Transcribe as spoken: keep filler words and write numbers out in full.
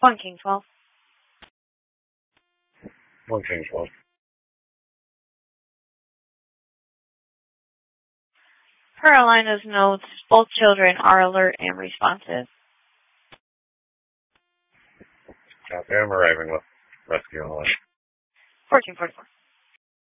One King twelve. One King twelve. Carolina's notes, both children are alert and responsive. Copy, I'm arriving with rescue on the way. fourteen forty-four.